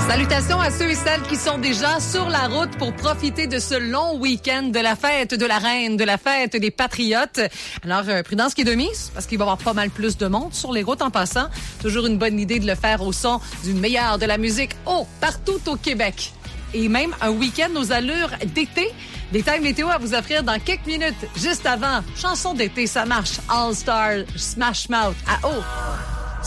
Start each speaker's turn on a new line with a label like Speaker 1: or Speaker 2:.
Speaker 1: Salutations à ceux et celles qui sont déjà sur la route pour profiter de ce long week-end de la fête de la reine, de la fête des patriotes. Alors, prudence qui est de mise, parce qu'il va y avoir pas mal plus de monde sur les routes en passant. Toujours une bonne idée de le faire au son du meilleur de la musique partout au Québec. Et même un week-end aux allures d'été. Détail météo à vous offrir dans quelques minutes. Juste avant, chanson d'été, ça marche. All Star, Smash Mouth à